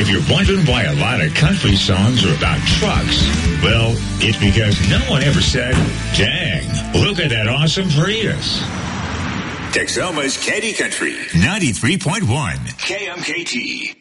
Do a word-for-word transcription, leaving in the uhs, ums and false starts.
If you're wondering why a lot of country songs are about trucks, well, it's because no one ever said, dang, look at that awesome Prius. Texoma's Candy Country, ninety-three point one K M K T.